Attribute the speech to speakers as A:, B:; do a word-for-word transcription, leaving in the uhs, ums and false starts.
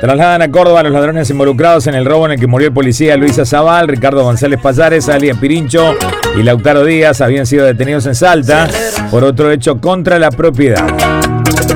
A: Trasladan a Córdoba a los ladrones involucrados en el robo en el que murió el policía Luisa Zabal, Ricardo González Payares, alias Pirincho y Lautaro Díaz habían sido detenidos en Salta por otro hecho contra la propiedad.